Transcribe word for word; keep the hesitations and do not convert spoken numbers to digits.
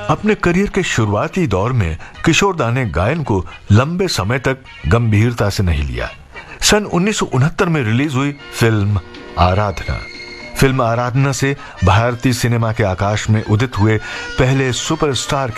अपने करियर के शुरुआती दौर में किशोर दा ने गायन को लंबे समय तक गंभीरता से नहीं लिया। सन उन्नीस सौ उनहत्तर में रिलीज हुई फिल्म आराधना फिल्म आराधना से भारतीय सिनेमा के आकाश में उदित हुए पहले सुपरस्टार